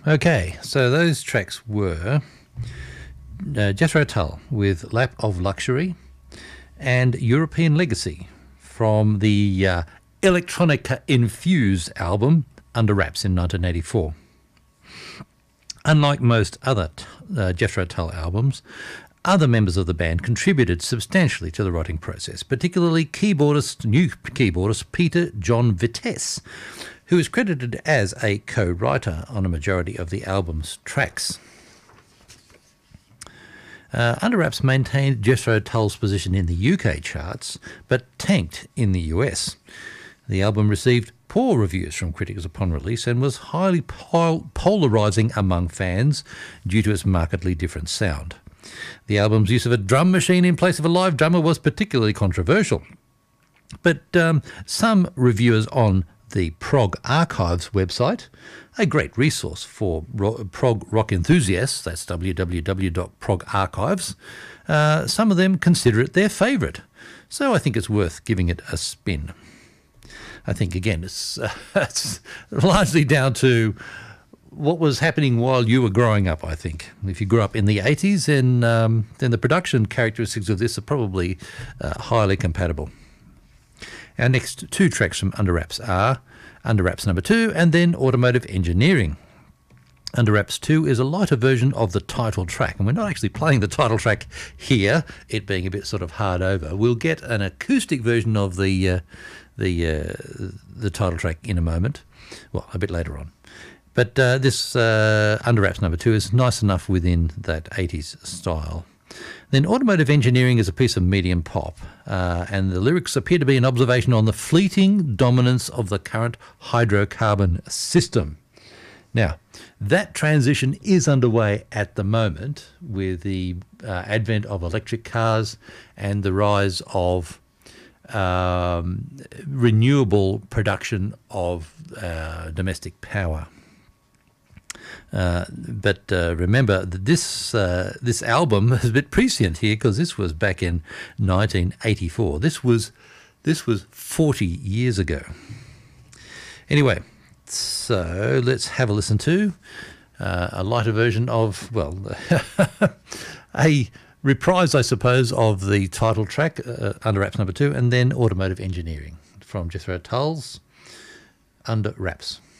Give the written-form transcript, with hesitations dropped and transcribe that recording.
Okay, so those tracks were Jethro Tull with Lap of Luxury and European Legacy from the electronica-infused album Under Wraps in 1984. Unlike most other Jethro Tull albums, other members of the band contributed substantially to the writing process, particularly new keyboardist Peter John Vitesse, who is credited as a co-writer on a majority of the album's tracks. Under Wraps maintained Jethro Tull's position in the UK charts, but tanked in the US. The album received poor reviews from critics upon release and was highly polarising among fans due to its markedly different sound. The album's use of a drum machine in place of a live drummer was particularly controversial. But some reviewers on the Prog Archives website, a great resource for prog rock enthusiasts, that's www.progarchives, some of them consider it their favourite. So I think it's worth giving it a spin. I think, again, it's largely down to what was happening while you were growing up, I think. If you grew up in the 80s, then the production characteristics of this are probably highly compatible. Our next two tracks from Under Wraps are Under Wraps number 2 and then Automotive Engineering. Under Wraps 2 is a lighter version of the title track, and we're not actually playing the title track here, it being a bit sort of hard over. We'll get an acoustic version of the title track in a moment, well, a bit later on. But this Under Wraps number 2 is nice enough within that 80s style. Then Automotive Engineering is a piece of medium pop, and the lyrics appear to be an observation on the fleeting dominance of the current hydrocarbon system. Now, that transition is underway at the moment with the advent of electric cars and the rise of renewable production of domestic power. But remember that this album is a bit prescient here because this was back in 1984. This was 40 years ago. Anyway, so let's have a listen to a lighter version of, well, a reprise, I suppose, of the title track, Under Wraps number 2, and then Automotive Engineering from Jethro Tull's Under Wraps.